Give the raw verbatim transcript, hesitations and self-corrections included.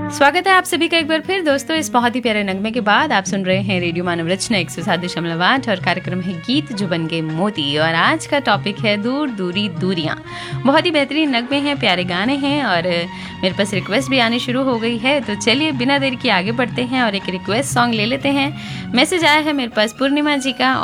स्वागत है आप सभी का एक बार फिर दोस्तों इस बहुत ही प्यारे नगमे के बाद आप सुन रहे हैं रेडियो मानव रचना एक सौ सात दशमलव आठ और कार्यक्रम है गीत जो बन गए मोती। और आज का टॉपिक है दूर दूरी दूरियां। बहुत ही बेहतरीन नगमे हैं, प्यारे गाने हैं और मेरे पास रिक्वेस्ट भी आनी शुरू हो गई है। तो चलिए बिना देर के आगे बढ़ते हैं और एक रिक्वेस्ट सॉन्ग ले लेते हैं। मैसेज आया है मेरे पास पूर्णिमा जी का